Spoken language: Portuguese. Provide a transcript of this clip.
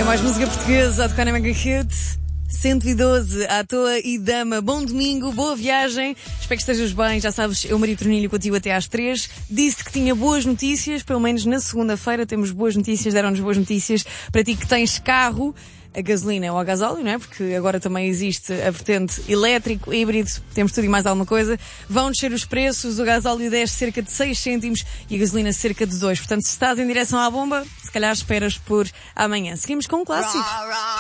É mais música portuguesa a tocar na Mega Hit. 112, à toa e dama. Bom domingo, boa viagem. Espero que estejas bem. Já sabes, eu, Maria Tornilho, contigo até às 3. Disse que tinha boas notícias, pelo menos na segunda-feira temos boas notícias, deram-nos boas notícias para ti que tens carro a gasolina ou a gasóleo, não é? Porque agora também existe a vertente elétrico, híbrido, temos tudo e mais alguma coisa. Vão descer os preços, o gasóleo desce cerca de 6 cêntimos e a gasolina cerca de 2. Portanto, se estás em direção à bomba, se calhar esperas por amanhã. Seguimos com um clássico.